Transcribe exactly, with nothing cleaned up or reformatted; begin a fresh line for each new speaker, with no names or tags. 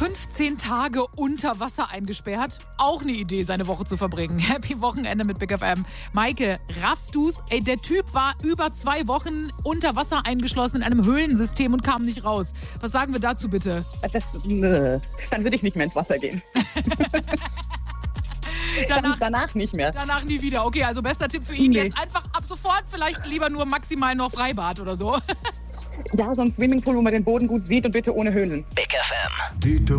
fünfzehn Tage unter Wasser eingesperrt. Auch eine Idee, seine Woche zu verbringen. Happy Wochenende mit Big F M. Maike, raffst du's? Ey, der Typ war über zwei Wochen unter Wasser eingeschlossen in einem Höhlensystem und kam nicht raus. Was sagen wir dazu bitte?
Das, nö. Dann würde ich nicht mehr ins Wasser gehen.
Danach,
Dann, danach nicht mehr.
Danach nie wieder. Okay, also bester Tipp für ihn
Nee.
jetzt einfach ab sofort vielleicht lieber nur maximal noch Freibad oder so.
Ja, so ein Swimmingpool, wo man den Boden gut sieht und bitte ohne Höhlen.
Big F M.